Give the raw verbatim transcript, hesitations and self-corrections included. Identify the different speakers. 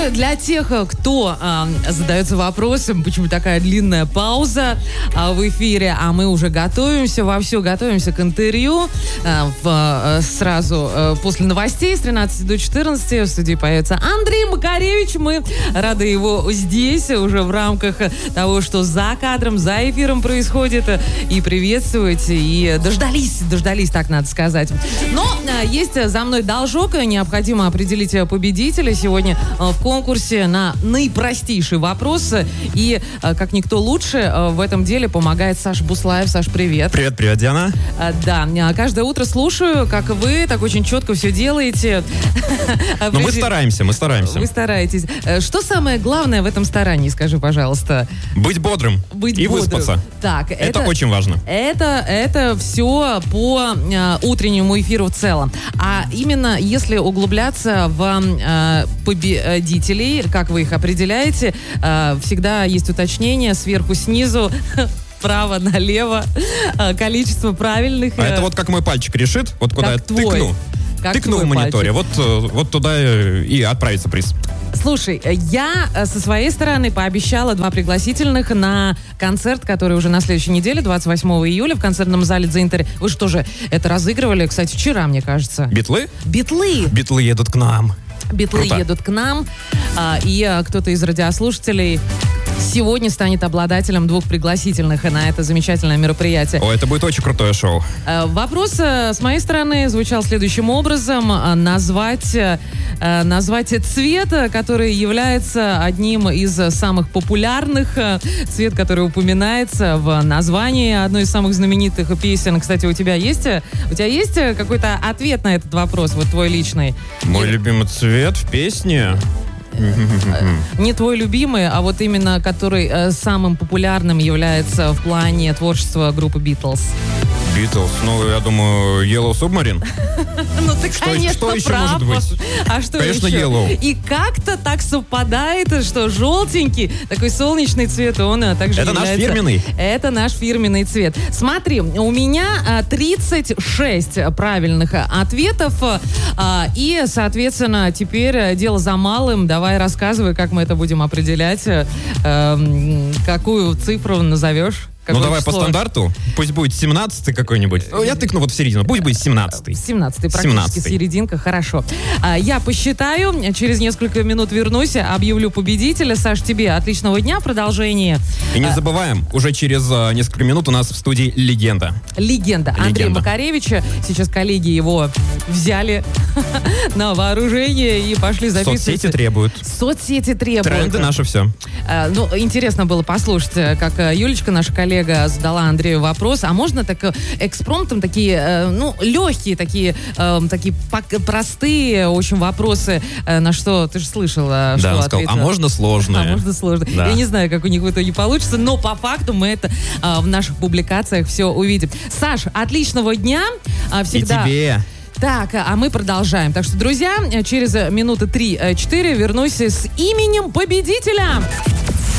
Speaker 1: же, для тех, кто а, задается вопросом, почему такая длинная пауза а, в эфире, а мы уже готовимся, вовсю готовимся к интервью. А, в, а, сразу а, после новостей с тринадцати до четырнадцати в студии появится Андрей Макаревич. Мы рады его здесь, уже в рамках того, что за кадром, за эфиром происходит, и приветствовать, и дождались, дождались, так надо сказать. Но а, есть за мной должок, необходимо определить победителя сегодня а, в конкурсе на наипростейший вопрос, и а, как никто лучше а, в этом деле помогает Саша Буслаев. Саш, привет.
Speaker 2: Привет, привет, Диана.
Speaker 1: А, да, каждое утро слушаю, как вы так очень четко все делаете.
Speaker 2: Но мы стараемся, мы стараемся.
Speaker 1: Вы стараетесь. Что самое главное в этом старании, скажи, пожалуйста?
Speaker 2: Быть бодрым
Speaker 1: Быть
Speaker 2: и
Speaker 1: бодрым.
Speaker 2: выспаться.
Speaker 1: Так,
Speaker 2: это,
Speaker 1: это
Speaker 2: очень важно.
Speaker 1: Это, это все по э, утреннему эфиру в целом. А именно, если углубляться в э, победителей, как вы их определяете, э, всегда есть уточнение сверху, снизу, право, налево, э, количество правильных.
Speaker 2: А это вот как мой пальчик решит, вот куда я
Speaker 1: твой.
Speaker 2: тыкну.
Speaker 1: Как
Speaker 2: Тыкну в мониторе, вот, вот туда и отправится приз.
Speaker 1: Слушай, я со своей стороны пообещала два пригласительных на концерт, который уже на следующей неделе, двадцать восьмого июля, в концертном зале «Дзинтер». Вы что же, это разыгрывали, кстати, вчера, мне кажется.
Speaker 2: Битлы?
Speaker 1: Битлы!
Speaker 2: Битлы едут к нам.
Speaker 1: Битлы
Speaker 2: Круто.
Speaker 1: едут к нам, а, и а, кто-то из радиослушателей сегодня станет обладателем двух пригласительных на это замечательное мероприятие.
Speaker 2: О, это будет очень крутое шоу.
Speaker 1: Э, Вопрос э, с моей стороны звучал следующим образом. Э, Назвать, э, назвать цвет, который является одним из самых популярных. э, Цвет, который упоминается в названии одной из самых знаменитых песен. Кстати, у тебя есть, э, у тебя есть э, какой-то ответ на этот вопрос, вот твой личный?
Speaker 2: Мой
Speaker 1: И-
Speaker 2: любимый цвет в песне.
Speaker 1: Не твой любимый, а вот именно который э, самым популярным является в плане творчества группы Beatles.
Speaker 2: Битлз, ну, я думаю, Yellow Submarine.
Speaker 1: Ну ты,
Speaker 2: Что-
Speaker 1: конечно,
Speaker 2: что еще
Speaker 1: прав.
Speaker 2: может быть?
Speaker 1: А что
Speaker 2: Конечно,
Speaker 1: еще?
Speaker 2: yellow.
Speaker 1: И как-то так совпадает, что желтенький, такой солнечный цвет, он а, также
Speaker 2: Это наш
Speaker 1: является-
Speaker 2: фирменный.
Speaker 1: Это наш фирменный цвет. Смотри, у меня а, тридцать шесть правильных а, ответов, а, и, соответственно, теперь а, дело за малым. Давай рассказывай, как мы это будем определять, а, м, какую цифру назовешь.
Speaker 2: Ну,
Speaker 1: Какое
Speaker 2: давай по
Speaker 1: число?
Speaker 2: стандарту. Пусть будет семнадцатый какой-нибудь. О, я тыкну вот в середину. Пусть будет семнадцатый.
Speaker 1: семнадцатый, практически
Speaker 2: семнадцатый.
Speaker 1: серединка, хорошо. А, я посчитаю, через несколько минут вернусь, объявлю победителя. Саш, тебе отличного дня, продолжение.
Speaker 2: И не
Speaker 1: А,
Speaker 2: забываем, уже через а, несколько минут у нас в студии легенда.
Speaker 1: Легенда. Андрей
Speaker 2: Легенда.
Speaker 1: Макаревич. Сейчас коллеги его взяли на вооружение и пошли записывать.
Speaker 2: Соцсети требуют.
Speaker 1: Соцсети требуют.
Speaker 2: Тренды наше все.
Speaker 1: А, ну, интересно было послушать, как а, Юлечка, наша коллега, задала Андрею вопрос, а можно так э, экспромтом такие, э, ну, легкие такие, э, такие пак- простые очень вопросы, э, на что, ты же слышала,
Speaker 2: Да,
Speaker 1: что
Speaker 2: он сказал, а
Speaker 1: ответила?
Speaker 2: можно сложное?
Speaker 1: А можно сложно.
Speaker 2: Да.
Speaker 1: Я не знаю, как у них в итоге получится, но по факту мы это а, в наших публикациях все увидим. Саш, отличного дня. А, всегда...
Speaker 2: И тебе.
Speaker 1: Так, а мы продолжаем. Так что, друзья, через минуты три-четыре вернусь с именем победителя.